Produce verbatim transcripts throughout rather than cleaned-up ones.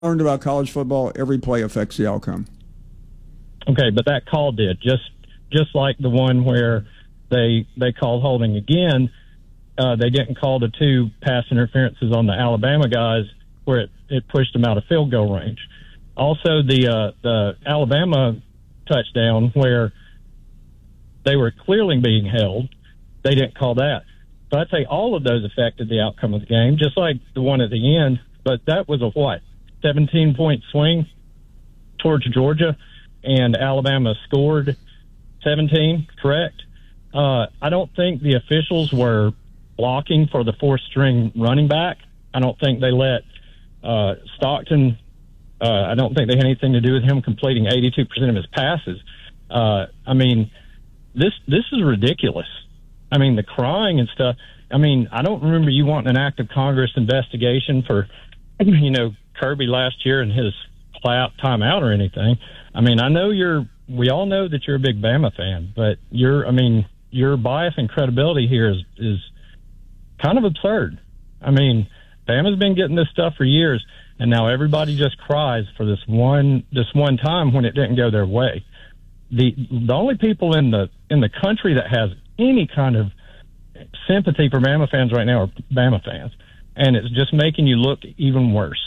learned about college football, every play affects the outcome. Okay, but that call did. Just just like the one where they they called holding again, uh, they didn't call the two pass interferences on the Alabama guys where it, it pushed them out of field goal range. Also, the uh, the Alabama touchdown where they were clearly being held, they didn't call that. So I'd say all of those affected the outcome of the game, just like the one at the end. But that was a what, seventeen-point swing towards Georgia, and Alabama scored seventeen, correct? Uh, I don't think the officials were blocking for the fourth-string running back. I don't think they let uh, Stockton uh, – I don't think they had anything to do with him completing eighty-two percent of his passes. Uh, I mean, this this is ridiculous. I mean, the crying and stuff. I mean, I don't remember you wanting an act of Congress investigation for, you know, Kirby last year and his clap timeout or anything. I mean, I know you're, we all know that you're a big Bama fan, but you're, I mean, your bias and credibility here is, is kind of absurd. I mean, Bama's been getting this stuff for years, and now everybody just cries for this one, this one time when it didn't go their way. The, the only people in the, in the country that has any kind of sympathy for Bama fans right now are Bama fans, and it's just making you look even worse.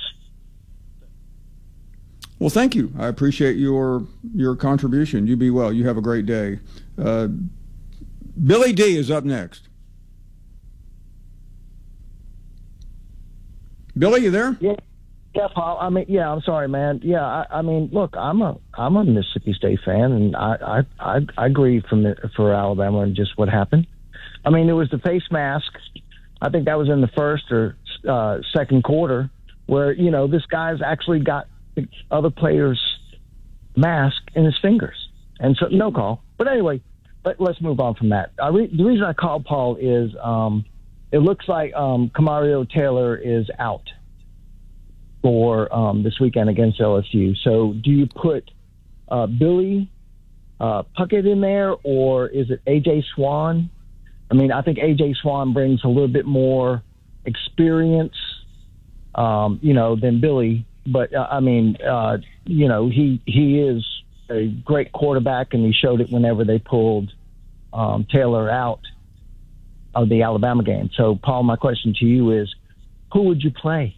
Well, thank you. I appreciate your your contribution. You be well. You have a great day. Uh, Billy D is up next. Billy, you there? Yeah, yeah, Paul. I mean, yeah. I'm sorry, man. Yeah, I, I mean, look, I'm a I'm a Mississippi State fan, and I I I, I agree from the, for Alabama and just what happened. I mean, it was the face mask. I think that was in the first or uh, second quarter, where you know this guy's actually got the other player's mask in his fingers, and so no call. But anyway, let, let's move on from that. I re- the reason I called Paul is um, it looks like um, Kamario Taylor is out for um, this weekend against L S U. So do you put uh, Billy uh, Puckett in there, or is it A J Swan? I mean, I think A J Swan brings a little bit more experience, um, you know, than Billy. But, uh, I mean, uh, you know, he he is a great quarterback, and he showed it whenever they pulled um, Taylor out of the Alabama game. So, Paul, my question to you is, who would you play?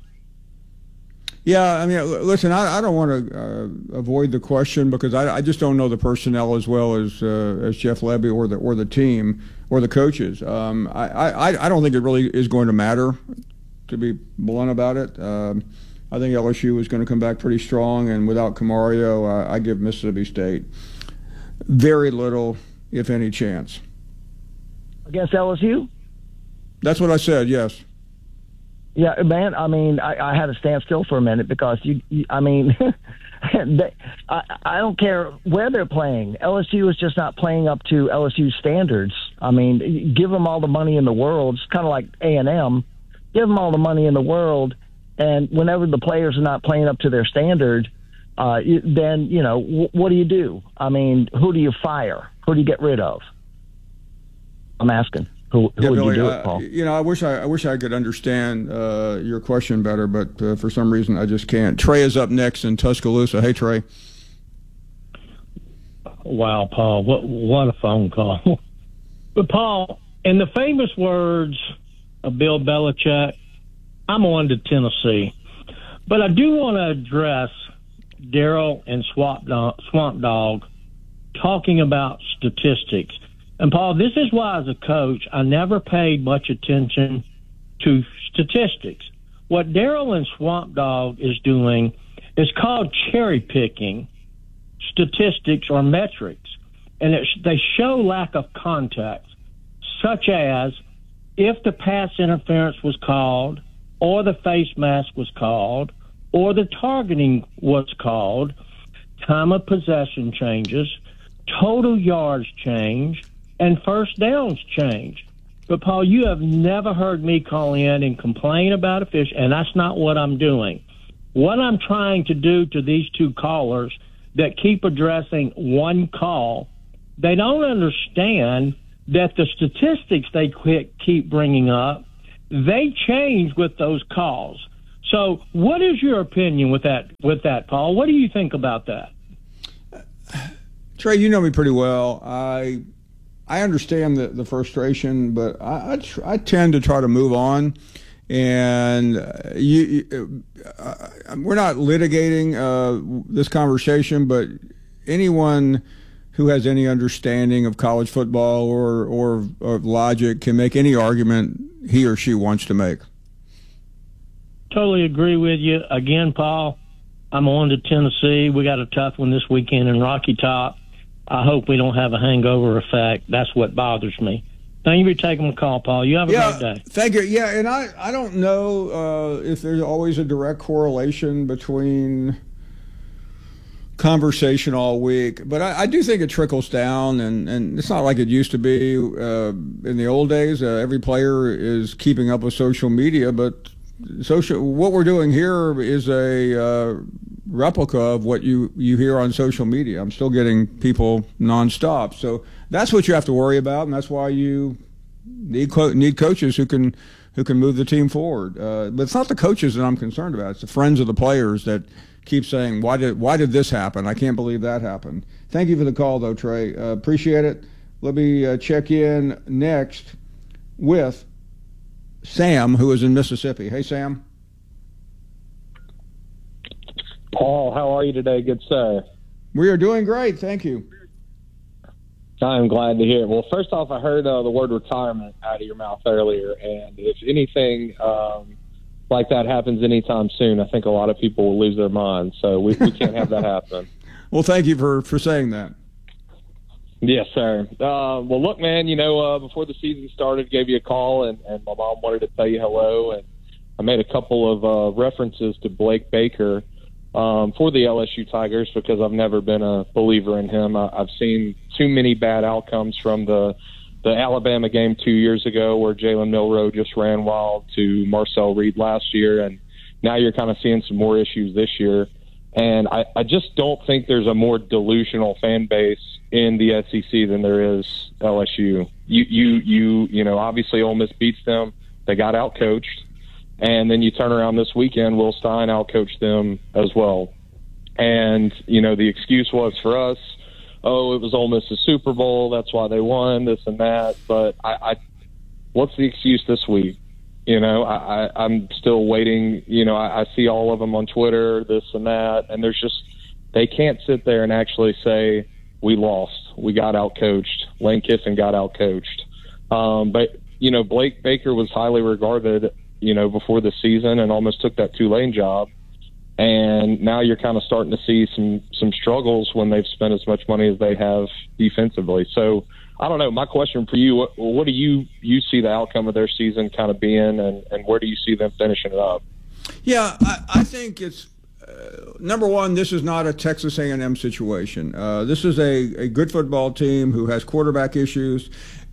Yeah, I mean, listen, I, I don't want to uh, avoid the question because I, I just don't know the personnel as well as uh, as Jeff Lebby or the or the team or the coaches. Um, I, I I don't think it really is going to matter, to be blunt about it. Um, I think L S U is going to come back pretty strong, and without Camario, I, I give Mississippi State very little, if any, chance. Against L S U? That's what I said, yes. Yeah, man, I mean, I, I had to stand still for a minute because, you, you I mean, they, I, I don't care where they're playing. L S U is just not playing up to L S U standards. I mean, give them all the money in the world. It's kind of like A and M. Give them all the money in the world, and whenever the players are not playing up to their standard, uh, then, you know, w- what do you do? I mean, who do you fire? Who do you get rid of? I'm asking. Who, who yeah, would Billy, you do uh, it, Paul? You know, I wish I, I wish I could understand uh, your question better, but uh, for some reason I just can't. Trey is up next in Tuscaloosa. Hey, Trey. Wow, Paul, what what a phone call. But, Paul, in the famous words of Bill Belichick, I'm on to Tennessee. But I do want to address Daryl and Swamp Dog, Swamp Dog talking about statistics. And, Paul, this is why, as a coach, I never paid much attention to statistics. What Daryl and Swamp Dog is doing is called cherry-picking statistics or metrics. And it, they show lack of context, such as if the pass interference was called, or the face mask was called, or the targeting was called, time of possession changes, total yards change, and first downs change. But, Paul, you have never heard me call in and complain about a fish, and that's not what I'm doing. What I'm trying to do to these two callers that keep addressing one call, they don't understand that the statistics they keep bringing up, they change with those calls. So, what is your opinion with that? With that, Paul, what do you think about that? Trey, you know me pretty well. I I understand the, the frustration, but I I, tr- I tend to try to move on. And uh, you, uh, we're not litigating uh, this conversation, but anyone who has any understanding of college football or, or or logic can make any argument he or she wants to make. Totally agree with you. Again, Paul, I'm on to Tennessee. We got a tough one this weekend in Rocky Top. I hope we don't have a hangover effect. That's what bothers me. Thank you for taking my call, Paul. You have a yeah, great day. Thank you. Yeah, and I, I don't know uh, if there's always a direct correlation between conversation all week, but I, I do think it trickles down, and, and it's not like it used to be uh, in the old days. Uh, every player is keeping up with social media, but social what we're doing here is a uh, replica of what you, you hear on social media. I'm still getting people nonstop, so that's what you have to worry about, and that's why you need co- need coaches who can who can move the team forward. Uh, but it's not the coaches that I'm concerned about; it's the friends of the players that keep saying, "Why did why did this happen? I can't believe that happened." Thank you for the call, though, Trey. Uh, appreciate it. Let me uh, check in next with Sam, who is in Mississippi. Hey, Sam. Paul, how are you today, good sir? We are doing great, thank you. I'm glad to hear it. Well, first off, I heard uh, the word retirement out of your mouth earlier, and if anything um, like that happens anytime soon, I think a lot of people will lose their minds, so we, we can't have that happen. Well, thank you for, for saying that. Yes, sir. Uh, well, look, man, you know, uh, before the season started, gave you a call, and, and my mom wanted to tell you hello, and I made a couple of uh, references to Blake Baker um, for the L S U Tigers because I've never been a believer in him. I, I've seen too many bad outcomes from the the Alabama game two years ago where Jalen Milroe just ran wild to Marcel Reed last year, and now you're kind of seeing some more issues this year. And I, I just don't think there's a more delusional fan base in the S E C than there is L S U. You, you, you, you know, obviously Ole Miss beats them. They got outcoached. And then you turn around this weekend, Will Stein outcoached them as well. And, you know, the excuse was for us, oh, it was Ole Miss's Super Bowl. That's why they won, this and that. But I, I what's the excuse this week? You know, I, I, I'm still waiting. You know, I, I see all of them on Twitter, this and that. And there's just, they can't sit there and actually say, we lost. We got outcoached. Lane Kiffin got outcoached. Um, but, you know, Blake Baker was highly regarded, you know, before the season and almost took that Tulane job. And now you're kind of starting to see some, some struggles when they've spent as much money as they have defensively. So, I don't know. My question for you, what, what do you, you see the outcome of their season kind of being, and, and where do you see them finishing it up? Yeah, I, I think it's, uh, number one, this is not a Texas A and M situation. Uh, this is a, a good football team who has quarterback issues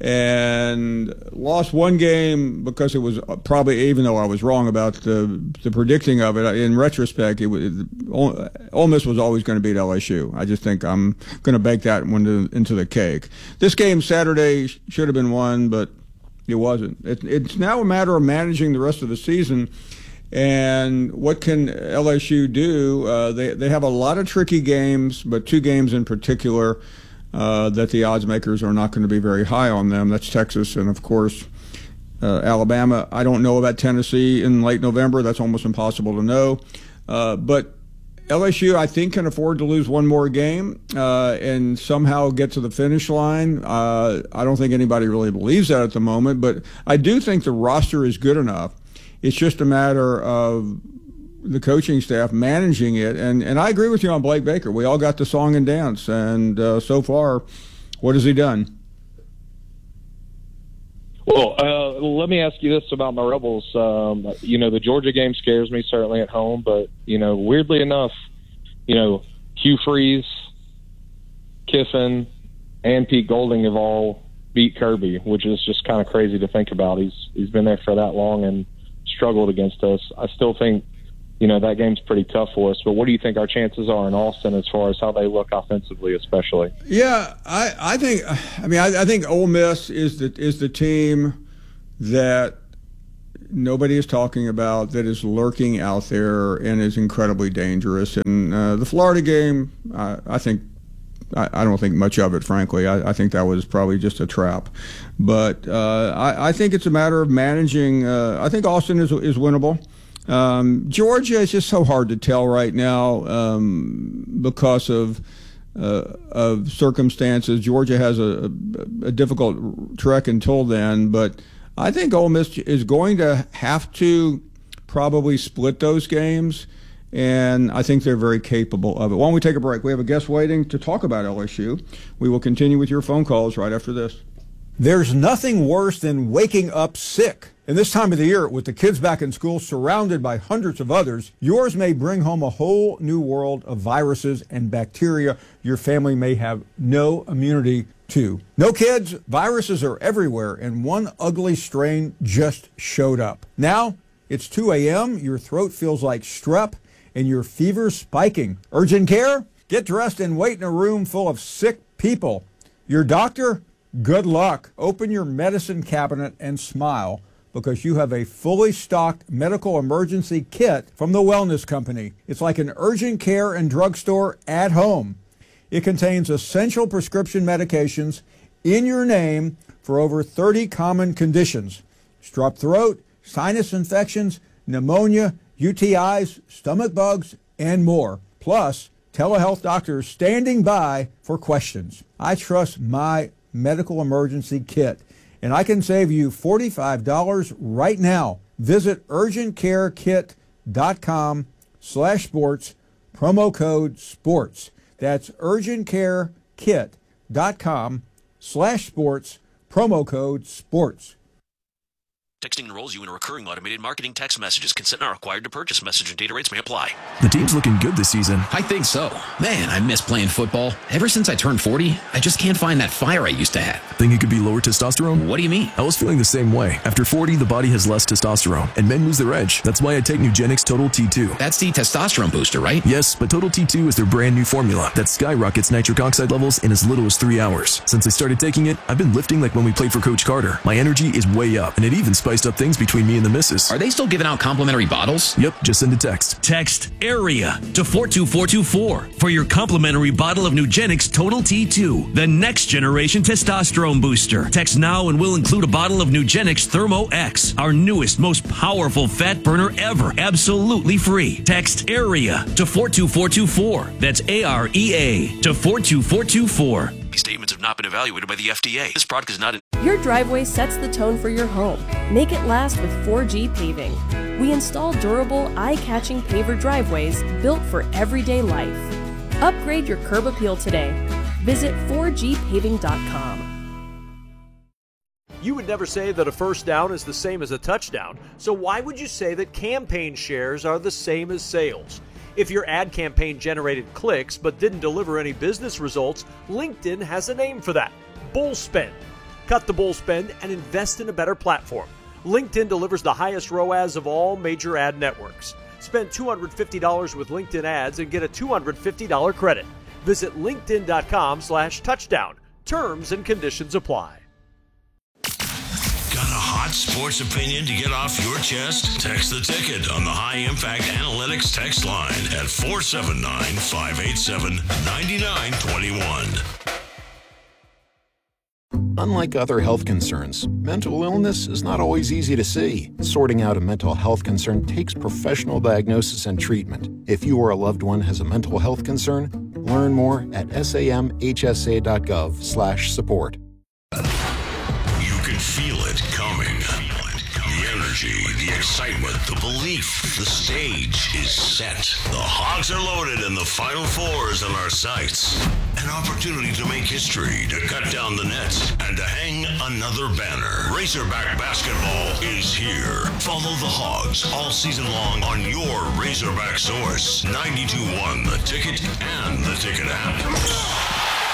and lost one game because it was probably, even though I was wrong about the the predicting of it, in retrospect, it was, Ole Miss was always going to beat L S U. I just think I'm going to bake that one to, into the cake. This game Saturday should have been won, but it wasn't. It, it's now a matter of managing the rest of the season. And what can L S U do? Uh, they they have a lot of tricky games, but two games in particular uh, that the odds makers are not going to be very high on them. That's Texas and, of course, uh, Alabama. I don't know about Tennessee in late November. That's almost impossible to know. Uh, but L S U, I think, can afford to lose one more game uh, and somehow get to the finish line. Uh, I don't think anybody really believes that at the moment, but I do think the roster is good enough. It's just a matter of the coaching staff managing it. And, and I agree with you on Blake Baker. We all got the song and dance. And uh, so far, what has he done? Well, uh, let me ask you this about my Rebels. Um, you know, the Georgia game scares me, certainly at home. But, you know, weirdly enough, you know, Hugh Freeze, Kiffin, and Pete Golding have all beat Kirby, which is just kind of crazy to think about. He's He's been there for that long and struggled against us. I still think, you know, that game's pretty tough for us. But what do you think our chances are in Austin as far as how they look offensively, especially? Yeah, I, I think. I mean, I, I think Ole Miss is the is the team that nobody is talking about that is lurking out there and is incredibly dangerous. And uh, the Florida game, uh, I think, I, I don't think much of it, frankly. I, I think that was probably just a trap. But uh, I, I think it's a matter of managing. Uh, I think Austin is is winnable. Um, Georgia is just so hard to tell right now um, because of uh, of circumstances. Georgia has a, a, a difficult trek until then, but I think Ole Miss is going to have to probably split those games, and I think they're very capable of it. Why don't we take a break? We have a guest waiting to talk about L S U. We will continue with your phone calls right after this. There's nothing worse than waking up sick. And this time of the year, with the kids back in school, surrounded by hundreds of others, yours may bring home a whole new world of viruses and bacteria your family may have no immunity to. No kids, viruses are everywhere, and one ugly strain just showed up. Now, it's two a.m., your throat feels like strep, and your fever's spiking. Urgent care? Get dressed and wait in a room full of sick people. Your doctor? Good luck. Open your medicine cabinet and smile, because you have a fully stocked medical emergency kit from the Wellness Company. It's like an urgent care and drugstore at home. It contains essential prescription medications in your name for over thirty common conditions: strep throat, sinus infections, pneumonia, U T Is, stomach bugs, and more. Plus, telehealth doctors standing by for questions. I trust my medical emergency kit, and I can save you forty-five dollars right now. Visit urgentcarekit.com slash sports, promo code sports. That's urgentcarekit.com slash sports, promo code sports. Texting enrolls you in a recurring automated marketing text messages. Consent not required to purchase. Message and data rates may apply. The team's looking good this season. I think so. Man, I miss playing football. Ever since I turned forty, I just can't find that fire I used to have. Think it could be lower testosterone? What do you mean? I was feeling the same way. After forty, the body has less testosterone, and men lose their edge. That's why I take Nugenix Total T two. That's the testosterone booster, right? Yes, but Total T two is their brand new formula that skyrockets nitric oxide levels in as little as three hours. Since I started taking it, I've been lifting like when we played for Coach Carter. My energy is way up, and it even spiced up things between me and the missus. Are they still giving out complimentary bottles? Yep, just send a text. Text AREA to four two four two four for your complimentary bottle of Nugenix Total T two, the next generation testosterone booster. Text now and we'll include a bottle of Nugenix Thermo X, our newest, most powerful fat burner ever, absolutely free. Text AREA to four two four two four. That's A R E A to four two four two four. These statements have not been evaluated by the F D A. This product is not... Your driveway sets the tone for your home. Make it last with four G Paving. We install durable, eye-catching paver driveways built for everyday life. Upgrade your curb appeal today. Visit four G paving dot com. You would never say that a first down is the same as a touchdown, so why would you say that campaign shares are the same as sales? If your ad campaign generated clicks but didn't deliver any business results, LinkedIn has a name for that: bull spend. Cut the bull spend and invest in a better platform. LinkedIn delivers the highest R O A S of all major ad networks. Spend two hundred fifty dollars with LinkedIn ads and get a two hundred fifty dollars credit. Visit linkedin.com slash touchdown. Terms and conditions apply. Got a hot sports opinion to get off your chest? Text the ticket on the High Impact Analytics text line at four seven nine, five eight seven, nine nine two one. Unlike other health concerns, mental illness is not always easy to see. Sorting out a mental health concern takes professional diagnosis and treatment. If you or a loved one has a mental health concern, learn more at samhsa.gov slash support. You can feel it coming. The energy, the excitement, the belief. The stage is set. The Hogs are loaded and the Final Four is in our sights. An opportunity to make history, to cut down the nets, and to hang another banner. Razorback basketball is here. Follow the Hogs all season long on your Razorback source. ninety-two point one The Ticket and the Ticket app.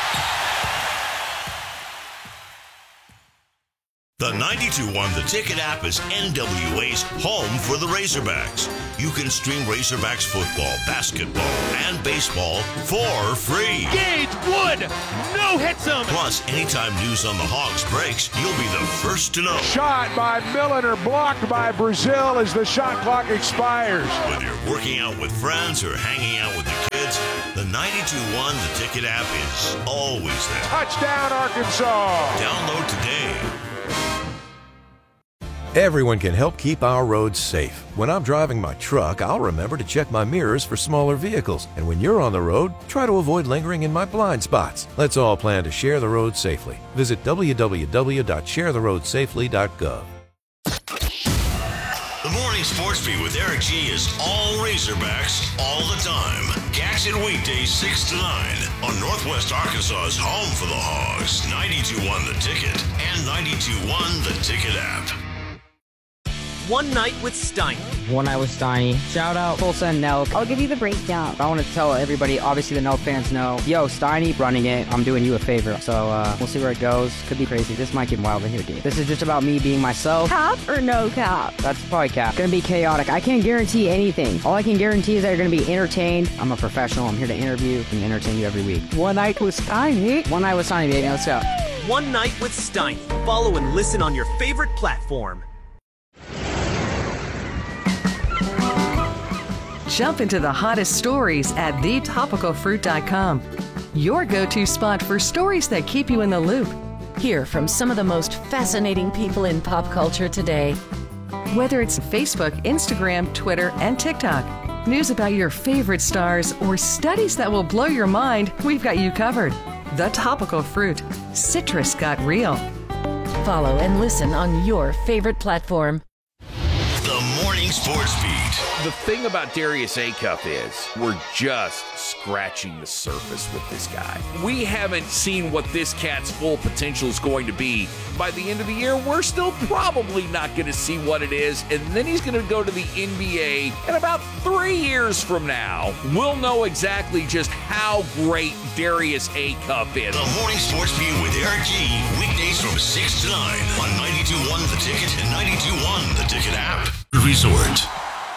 The ninety-two point one The Ticket app is N W A's home for the Razorbacks. You can stream Razorbacks football, basketball, and and baseball for free. Gage Wood, no hits him. Plus, anytime news on the Hogs breaks, you'll be the first to know. Shot by Milliner, blocked by Brazil as the shot clock expires. Whether you're working out with friends or hanging out with the kids, the ninety-two one The Ticket app is always there. Touchdown, Arkansas. Download today. Everyone can help keep our roads safe. When I'm driving my truck, I'll remember to check my mirrors for smaller vehicles. And when you're on the road, try to avoid lingering in my blind spots. Let's all plan to share the road safely. Visit w w w dot share the road safely dot gov. The Morning Sports Beat with Eric G is all Razorbacks all the time. Catch it weekdays six to nine on Northwest Arkansas's home for the Hogs, ninety-two one The Ticket and ninety-two one The Ticket app. One Night with Steiny. One Night with Steiny. Shout out Tulsa and Nelk. I'll give you the breakdown. I want to tell everybody, obviously the Nelk fans know, yo, Steiny running it. I'm doing you a favor. So uh, we'll see where it goes. Could be crazy. This might get wild in here, dude. This is just about me being myself. Cap or no cap? That's probably cap. Gonna be chaotic. I can't guarantee anything. All I can guarantee is that you're gonna be entertained. I'm a professional. I'm here to interview and entertain you every week. One Night with Steiny. One Night with Steiny, baby. Let's go. One Night with Steiny. Follow and listen on your favorite platform. Jump into the hottest stories at the topical fruit dot com. Your go-to spot for stories that keep you in the loop. Hear from some of the most fascinating people in pop culture today. Whether it's Facebook, Instagram, Twitter, and TikTok, news about your favorite stars, or studies that will blow your mind, we've got you covered. The Topical Fruit. Citrus got real. Follow and listen on your favorite platform. The Morning Sports Beat. The thing about Darius Acuff is we're just scratching the surface with this guy. We haven't seen what this cat's full potential is going to be. By the end of the year, we're still probably not going to see what it is, and then he's going to go to the N B A, and about three years from now, we'll know exactly just how great Darius Acuff is. The Morning Sports Beat with Eric G. Weekdays from six to nine on ninety-two one The Ticket and ninety-two one The Ticket app. Resort.